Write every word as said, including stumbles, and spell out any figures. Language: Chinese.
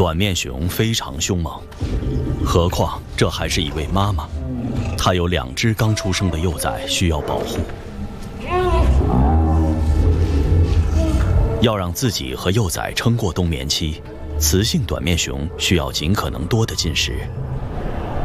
短面熊非常凶猛，何况这还是一位妈妈，她有两只刚出生的幼崽需要保护。要让自己和幼崽撑过冬眠期，雌性短面熊需要尽可能多的进食，